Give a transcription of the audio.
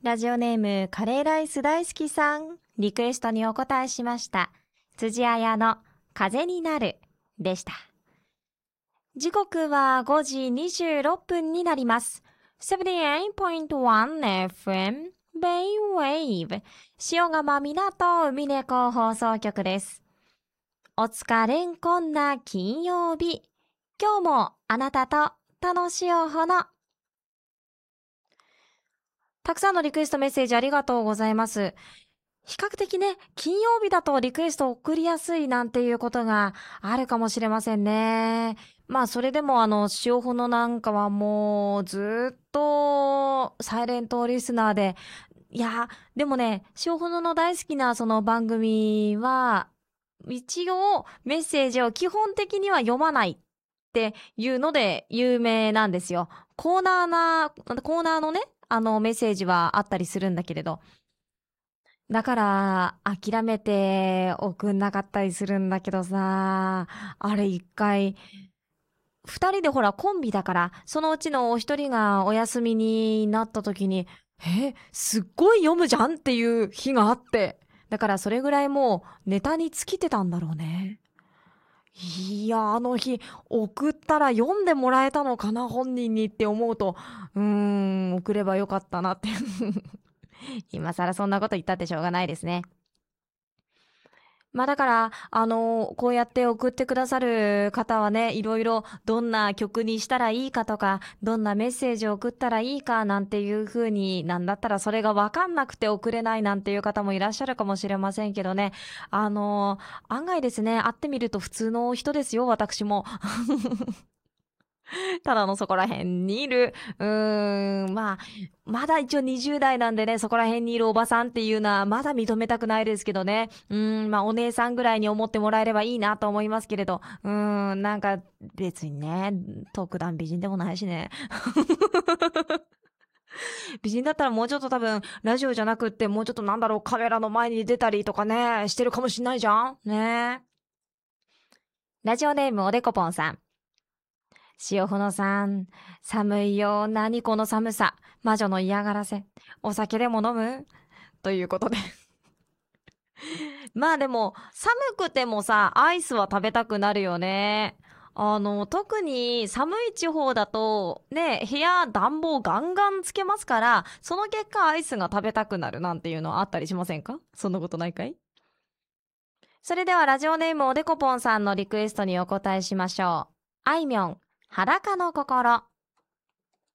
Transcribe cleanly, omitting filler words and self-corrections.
ラジオネームカレーライス大好きさん、リクエストにお答えしました。辻彩の風になるでした。時刻は5時26分になります。78.1 FM Bay-Wave 塩釜港海猫放送局です。お疲れんこんな金曜日、今日もあなたと楽しいおほの。たくさんのリクエストメッセージありがとうございます。比較的ね、金曜日だとリクエスト送りやすいなんていうことがあるかもしれませんね。まあそれでも塩ホのなんかはもうずっとサイレントリスナーで、いや、でもね、塩ホの大好きなその番組は、一応メッセージを基本的には読まないっていうので有名なんですよ。コーナーのね、メッセージはあったりするんだけれど。だから諦めて送んなかったりするんだけどさ、あれ一回、二人でほらコンビだから、そのうちのお一人がお休みになった時に、すっごい読むじゃんっていう日があって。だからそれぐらいもうネタに尽きてたんだろうね。いや、あの日、送ったら読んでもらえたのかな、本人にって思うと、送ればよかったなって。今更そんなこと言ったってしょうがないですね。まあだから、こうやって送ってくださる方はね、いろいろどんな曲にしたらいいかとか、どんなメッセージを送ったらいいかなんていう風に、なんだったらそれがわかんなくて送れないなんていう方もいらっしゃるかもしれませんけどね。案外ですね、会ってみると普通の人ですよ、私も。ただのそこら辺にいる、まあ、まだ一応20代なんでね、そこら辺にいるおばさんっていうのはまだ認めたくないですけどね。まあお姉さんぐらいに思ってもらえればいいなと思いますけれど、なんか別にね、特段美人でもないしね。美人だったらもうちょっと多分、ラジオじゃなくって、もうちょっとなんだろう、カメラの前に出たりとかね、してるかもしんないじゃんね。ラジオネームおでこぽんさん。塩穂さん、寒いよ。何この寒さ。魔女の嫌がらせ。お酒でも飲むということで。まあでも、寒くてもさ、アイスは食べたくなるよね。特に寒い地方だと、ね、部屋暖房ガンガンつけますから、その結果アイスが食べたくなるなんていうのあったりしませんか？そんなことないかい？それではラジオネームおでこぽんさんのリクエストにお答えしましょう。あいみょん、裸の心。